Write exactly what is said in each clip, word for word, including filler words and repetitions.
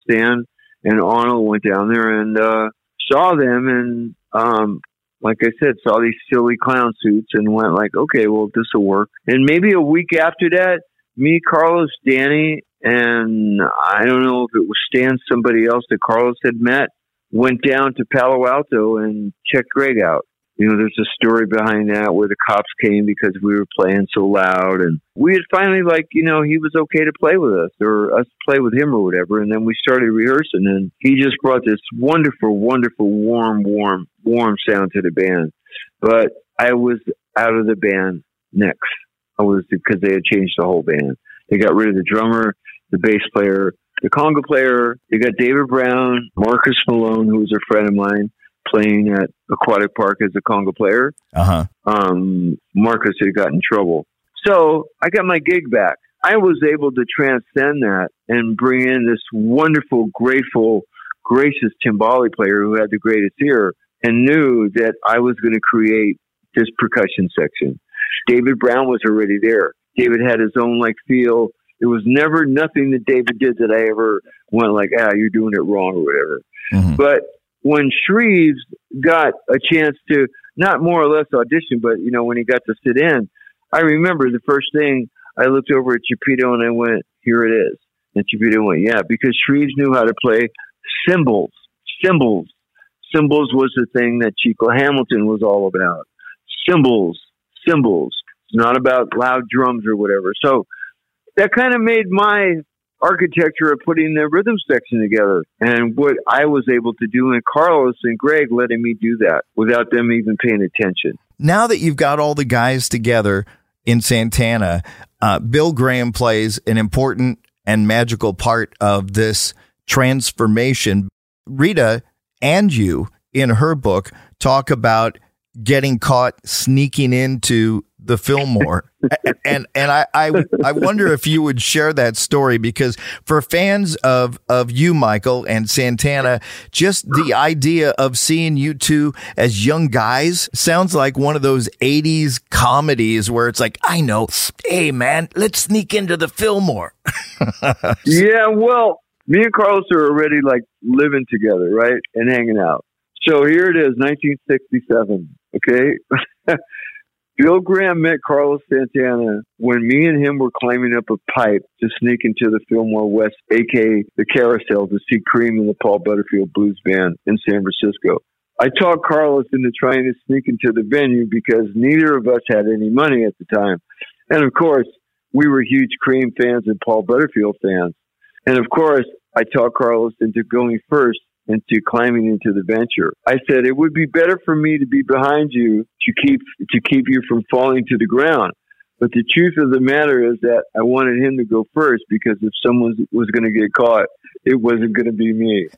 Stan and Arnold went down there and uh, saw them, and um, like I said, saw these silly clown suits and went like, okay, well, this will work. And maybe a week after that, me, Carlos, Danny, and I don't know if it was Stan, somebody else that Carlos had met, went down to Palo Alto and checked Greg out. You know, there's a story behind that where the cops came because we were playing so loud. And we had finally, like, you know, he was okay to play with us or us play with him or whatever. And then we started rehearsing, and he just brought this wonderful, wonderful, warm, warm, warm sound to the band. But I was out of the band next. I was, because they had changed the whole band. They got rid of the drummer, the bass player, the conga player. They got David Brown, Marcus Malone, who was a friend of mine, playing at Aquatic Park as a conga player. Uh-huh. Um, Marcus had got in trouble. So I got my gig back. I was able to transcend that and bring in this wonderful, grateful, gracious timbale player who had the greatest ear and knew that I was going to create this percussion section. David Brown was already there. David had his own like feel. It was never nothing that David did that I ever went like, ah, you're doing it wrong or whatever. Mm-hmm. But when Shreves got a chance to not more or less audition, but, you know, when he got to sit in, I remember the first thing I looked over at Chipito and I went, here it is. And Chipito went, yeah, because Shreves knew how to play cymbals, cymbals. Cymbals was the thing that Chico Hamilton was all about. Cymbals, cymbals. It's not about loud drums or whatever. So that kind of made my architecture of putting the rhythm section together and what I was able to do, and Carlos and Greg letting me do that without them even paying attention. Now that you've got all the guys together in Santana, uh, Bill Graham plays an important and magical part of this transformation. Rita and you, in her book, talk about getting caught sneaking into the Fillmore. and and I, I I wonder if you would share that story, because for fans of, of you, Michael, and Santana, just the idea of seeing you two as young guys sounds like one of those eighties comedies where it's like, I know, hey, man, let's sneak into the Fillmore. Yeah, well, me and Carlos are already like living together, right, and hanging out. So here it is, nineteen sixty-seven, okay? Bill Graham met Carlos Santana when me and him were climbing up a pipe to sneak into the Fillmore West, a k a the Carousel, to see Cream and the Paul Butterfield Blues Band in San Francisco. I talked Carlos into trying to sneak into the venue because neither of us had any money at the time. And of course, we were huge Cream fans and Paul Butterfield fans. And of course, I talked Carlos into going first into climbing into the venture. I said, it would be better for me to be behind you to keep to keep you from falling to the ground. But the truth of the matter is that I wanted him to go first, because if someone was going to get caught, it wasn't going to be me.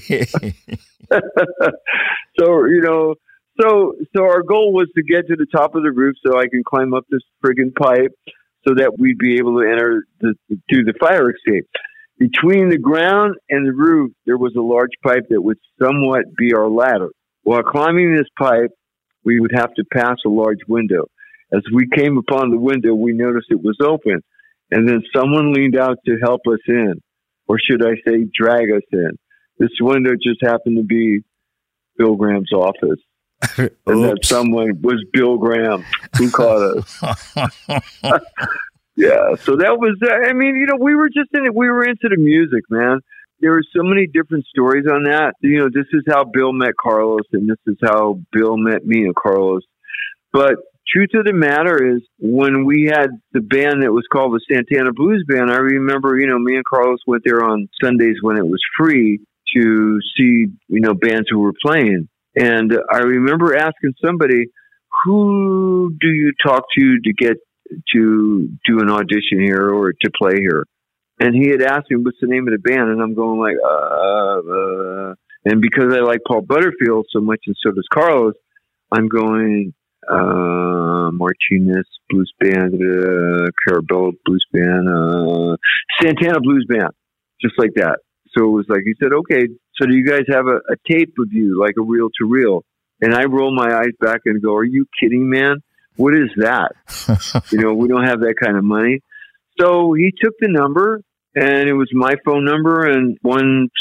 So, you know, so so our goal was to get to the top of the roof so I can climb up this friggin' pipe so that we'd be able to enter the, through the fire escape. Between the ground and the roof, there was a large pipe that would somewhat be our ladder. While climbing this pipe, we would have to pass a large window. As we came upon the window, we noticed it was open, and then someone leaned out to help us in, or should I say drag us in. This window just happened to be Bill Graham's office. And that someone was Bill Graham who caught us. Yeah, so that was, I mean, you know, we were just in it. We were into the music, man. There were so many different stories on that. You know, this is how Bill met Carlos, and this is how Bill met me and Carlos. But truth of the matter is, when we had the band that was called the Santana Blues Band, I remember, you know, me and Carlos went there on Sundays when it was free to see, you know, bands who were playing. And I remember asking somebody, who do you talk to to get to do an audition here or to play here? And he had asked me, what's the name of the band? And I'm going like, uh, uh, and because I like Paul Butterfield so much, and so does Carlos, I'm going, uh, Martinez Blues Band, uh, Carabello Blues Band, uh, Santana Blues Band, just like that. So it was like, he said, okay, so do you guys have a, a tape of you, like a reel to reel? And I roll my eyes back and go, are you kidding, man? What is that? You know, we don't have that kind of money. So he took the number, and it was my phone number, and one